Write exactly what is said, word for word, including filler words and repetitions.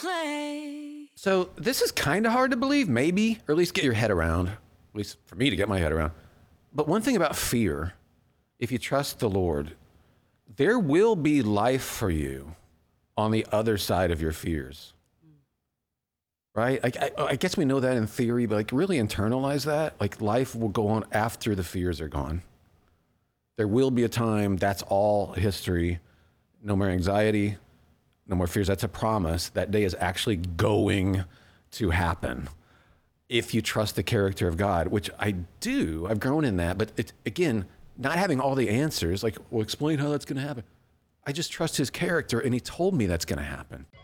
play. So this is kind of hard to believe, maybe, or at least get your head around, at least for me to get my head around. But one thing about fear, if you trust the Lord, there will be life for you on the other side of your fears. Right? I, I, I guess we know that in theory, but like really internalize that. Like life will go on after the fears are gone. There will be a time that's all history. No more anxiety, no more fears. That's a promise. That day is actually going to happen if you trust the character of God, which I do. I've grown in that. But it, again, not having all the answers, like, well, explain how that's going to happen. I just trust his character, and he told me that's going to happen.